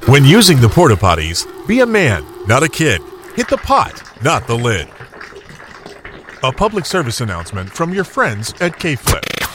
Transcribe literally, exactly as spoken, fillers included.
When using the porta potties, be a man, not a kid. Hit the pot, not the lid. A public service announcement from your friends at K-Flip.